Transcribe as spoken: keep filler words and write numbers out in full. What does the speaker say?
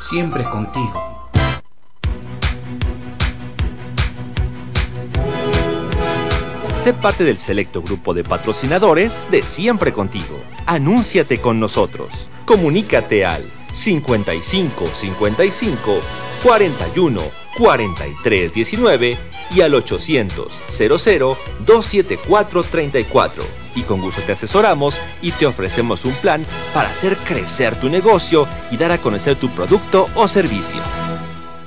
siempre contigo. Sé parte del selecto grupo de patrocinadores de Siempre Contigo. Anúnciate con nosotros. Comunícate al cincuenta y cinco cincuenta y cinco cuarenta y uno cuarenta y tres diecinueve y al ochocientos cero cero dos siete cuatro treinta y cuatro. Y con gusto te asesoramos y te ofrecemos un plan para hacer crecer tu negocio y dar a conocer tu producto o servicio.